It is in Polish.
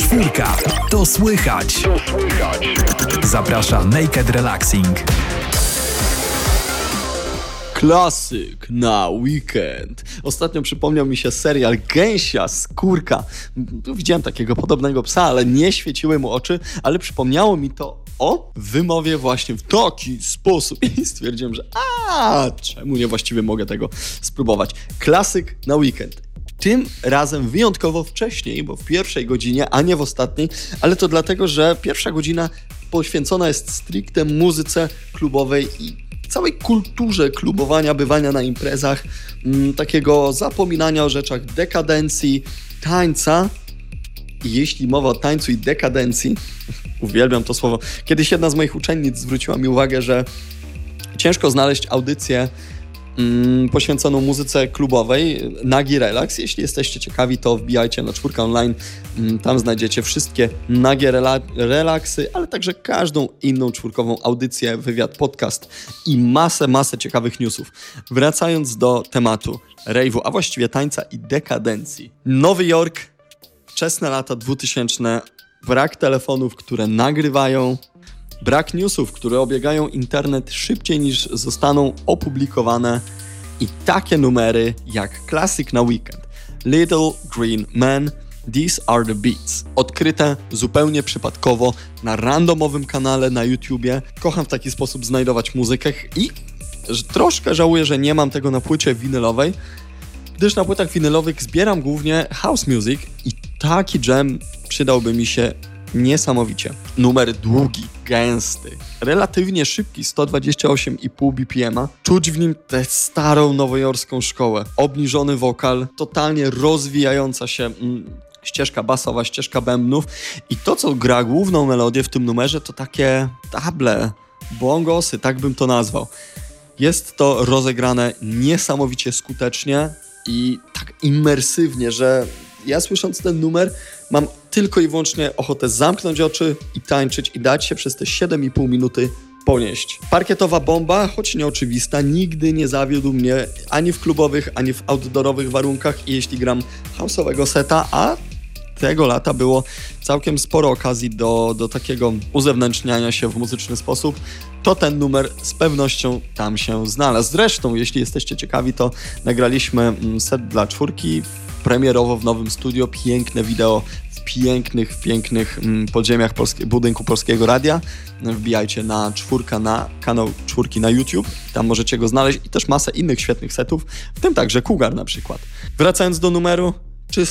Czwórka. To słychać. Zaprasza Naked Relaxing. Klasyk na weekend. Ostatnio przypomniał mi się serial Gęsia Skórka. Widziałem takiego podobnego psa, ale nie świeciły mu oczy, ale przypomniało mi to o wymowie właśnie w taki sposób i stwierdziłem, że czemu nie właściwie mogę tego spróbować. Klasyk na weekend. Tym razem wyjątkowo wcześniej, bo w pierwszej godzinie, a nie w ostatniej, ale to dlatego, że pierwsza godzina poświęcona jest stricte muzyce klubowej i całej kulturze klubowania, bywania na imprezach, takiego zapominania o rzeczach, dekadencji, tańca. I jeśli mowa o tańcu i dekadencji, uwielbiam to słowo, kiedyś jedna z moich uczennic zwróciła mi uwagę, że ciężko znaleźć audycję poświęconą muzyce klubowej, Nagi Relax. Jeśli jesteście ciekawi, to wbijajcie na Czwórka Online, tam znajdziecie wszystkie nagie relaksy, ale także każdą inną czwórkową audycję, wywiad, podcast i masę ciekawych newsów. Wracając do tematu rave'u, a właściwie tańca i dekadencji. Nowy Jork, wczesne lata 2000, brak telefonów, które nagrywają, brak newsów, które obiegają internet szybciej niż zostaną opublikowane i takie numery jak Classic na weekend, Little Green Man, These Are The Beats. Odkryte zupełnie przypadkowo na randomowym kanale na YouTubie. Kocham w taki sposób znajdować muzykę i troszkę żałuję, że nie mam tego na płycie winylowej, gdyż na płytach winylowych zbieram głównie house music i taki jam przydałby mi się niesamowicie. Numer długi, gęsty, relatywnie szybki, 128,5 BPM-a. Czuć w nim tę starą nowojorską szkołę. Obniżony wokal, totalnie rozwijająca się ścieżka basowa, ścieżka bębnów i to, co gra główną melodię w tym numerze, to takie table, bongosy, tak bym to nazwał. Jest to rozegrane niesamowicie skutecznie i tak imersywnie, że ja słysząc ten numer mam tylko i wyłącznie ochotę zamknąć oczy i tańczyć i dać się przez te 7,5 minuty ponieść. Parkietowa bomba, choć nieoczywista, nigdy nie zawiódł mnie ani w klubowych, ani w outdoorowych warunkach i jeśli gram house'owego seta, a tego lata było całkiem sporo okazji do takiego uzewnętrzniania się w muzyczny sposób, to ten numer z pewnością tam się znalazł. Zresztą, jeśli jesteście ciekawi, to nagraliśmy set dla czwórki premierowo w nowym studio, piękne wideo w pięknych podziemiach budynku Polskiego Radia. Wbijajcie na Czwórka, na kanał Czwórki na YouTube, tam możecie go znaleźć i też masę innych świetnych setów, w tym także Cougar na przykład. Wracając do numeru,